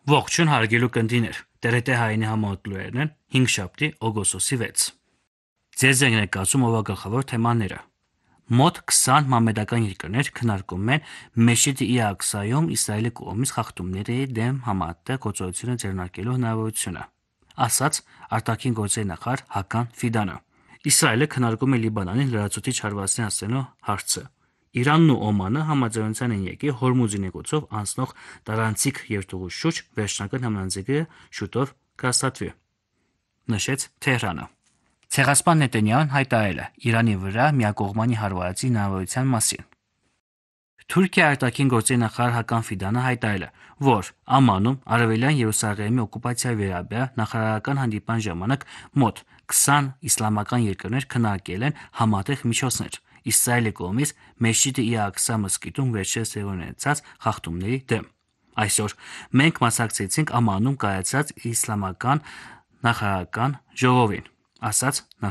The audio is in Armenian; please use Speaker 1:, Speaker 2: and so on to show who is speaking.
Speaker 1: Ողջույն հարգելի կնդիներ, TRT հայինի համահոտլուերն են 5 շաբթի օգոստոսի 6։ Ձեզ ենք ներկայացում գլխավոր թեմաները։ Մոտ 20 մամեդական երկրներ քննարկում են Մեշիդ-ի Աղսայում Իսրայելի կողմից խախտումների դեմ համատեղ գործողությունը ձեռնարկելու հնարավորությունը, ասաց արտաքին գործերի նախարար Հական Ֆիդանը։ Իսրայելը քննարկում է Լիբանանի լրացուցիչ հարվածին հասնելու հարցը։ Իրանն ու Օմանը համաձայնության են եկել Հորմուզի նեղուցով անցնող տարանցիկ երթուղու շուրջ վերջնական համաձայնագիրը շուտով կհաստատվի, նշեց Թեհրանը։ Ցեղասպան Նեթանյահուն հայտարարել է Իրանի վրա միակողմանի հարվածի հնարավորության մասին։ Թուրքիայի արտաքին գործերի նախարար Հական Ֆիդանը հայտարարել է, որ Ամանում Արևելյան Երուսաղեմի օկուպացիայի վերաբերյալ նախարարական հանդիպման ժամանակ մոտ 20 իսլամական երկրներ քննարկել են համատեղ միջոցներ Իսրայելի կողմից Մեշիդ-ի Աղսա մզկիթում վերջերս տեղի ունեցած խախտումների դեմ։ Այսօր մենք մասնակցեցինք Ամանում կայացած իսլամական նախարարական ժողովին, ասաց